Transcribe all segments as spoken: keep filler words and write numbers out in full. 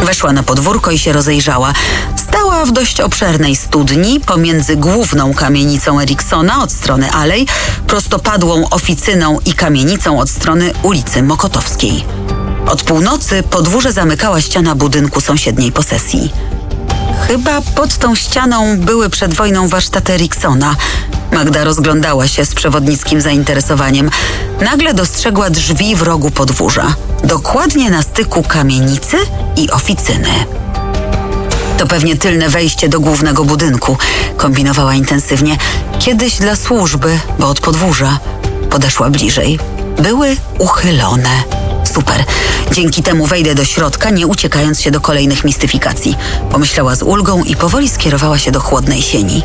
Weszła na podwórko i się rozejrzała. Stała w dość obszernej studni pomiędzy główną kamienicą Eriksona od strony alei, prostopadłą oficyną i kamienicą od strony ulicy Mokotowskiej. Od północy podwórze zamykała ściana budynku sąsiedniej posesji. Chyba pod tą ścianą były przed wojną warsztaty Eriksona. Magda rozglądała się z przewodnickim zainteresowaniem. Nagle dostrzegła drzwi w rogu podwórza, dokładnie na styku kamienicy i oficyny. To pewnie tylne wejście do głównego budynku, kombinowała intensywnie. Kiedyś dla służby, bo od podwórza. Podeszła bliżej. Były uchylone. Super. Dzięki temu wejdę do środka, nie uciekając się do kolejnych mistyfikacji. Pomyślała z ulgą i powoli skierowała się do chłodnej sieni.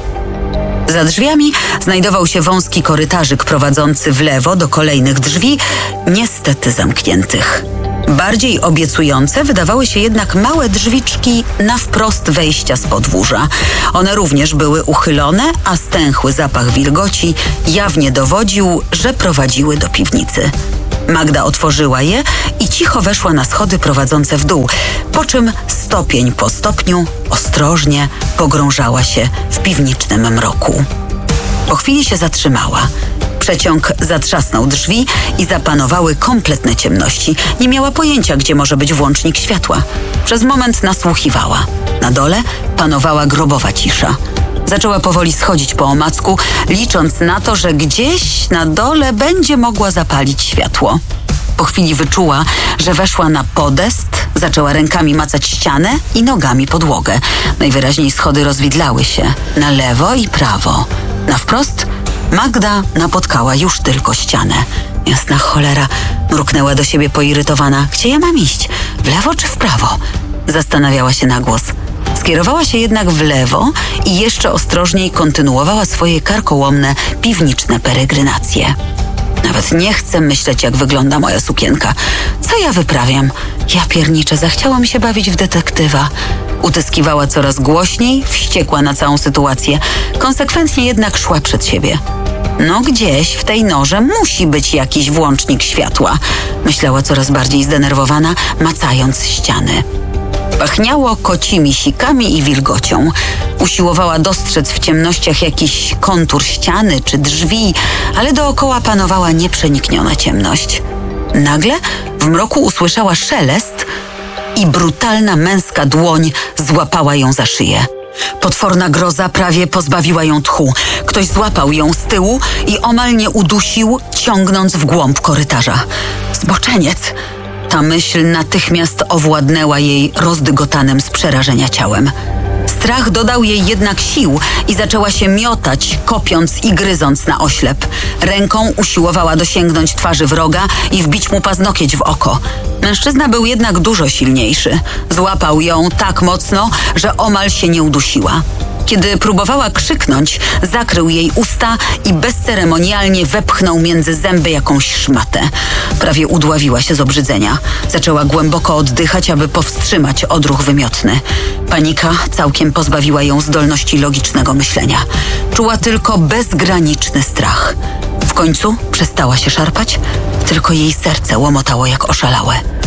Za drzwiami znajdował się wąski korytarzyk prowadzący w lewo do kolejnych drzwi, niestety zamkniętych. Bardziej obiecujące wydawały się jednak małe drzwiczki na wprost wejścia z podwórza. One również były uchylone, a stęchły zapach wilgoci jawnie dowodził, że prowadziły do piwnicy. Magda otworzyła je i cicho weszła na schody prowadzące w dół, po czym stopień po stopniu ostrożnie pogrążała się w piwniczym mroku. Po chwili się zatrzymała. Przeciąg zatrzasnął drzwi i zapanowały kompletne ciemności. Nie miała pojęcia, gdzie może być włącznik światła. Przez moment nasłuchiwała. Na dole panowała grobowa cisza. Zaczęła powoli schodzić po omacku, licząc na to, że gdzieś na dole będzie mogła zapalić światło. Po chwili wyczuła, że weszła na podest, zaczęła rękami macać ścianę i nogami podłogę. Najwyraźniej schody rozwidlały się na lewo i prawo. Na wprost Magda napotkała już tylko ścianę. Jasna cholera, mruknęła do siebie poirytowana. Gdzie ja mam iść? W lewo czy w prawo? Zastanawiała się na głos. Skierowała się jednak w lewo i jeszcze ostrożniej kontynuowała swoje karkołomne, piwniczne peregrinacje. Nawet nie chcę myśleć, jak wygląda moja sukienka. Co ja wyprawiam? Ja pierniczę, zachciało mi się bawić w detektywa. Utyskiwała coraz głośniej, wściekła na całą sytuację. Konsekwentnie jednak szła przed siebie. No gdzieś w tej norze musi być jakiś włącznik światła. Myślała coraz bardziej zdenerwowana, macając ściany. Pachniało kocimi sikami i wilgocią. Usiłowała dostrzec w ciemnościach jakiś kontur ściany czy drzwi, ale dookoła panowała nieprzenikniona ciemność. Nagle w mroku usłyszała szelest i brutalna męska dłoń złapała ją za szyję. Potworna groza prawie pozbawiła ją tchu. Ktoś złapał ją z tyłu i omal nie udusił, ciągnąc w głąb korytarza. Zboczeniec! Ta myśl natychmiast owładnęła jej rozdygotanym z przerażenia ciałem. Strach dodał jej jednak sił i zaczęła się miotać, kopiąc i gryząc na oślep. Ręką usiłowała dosięgnąć twarzy wroga i wbić mu paznokieć w oko. Mężczyzna był jednak dużo silniejszy. Złapał ją tak mocno, że omal się nie udusiła. Kiedy próbowała krzyknąć, zakrył jej usta i bezceremonialnie wepchnął między zęby jakąś szmatę. Prawie udławiła się z obrzydzenia. Zaczęła głęboko oddychać, aby powstrzymać odruch wymiotny. Panika całkiem pozbawiła ją zdolności logicznego myślenia. Czuła tylko bezgraniczny strach. W końcu przestała się szarpać, tylko jej serce łomotało jak oszalałe.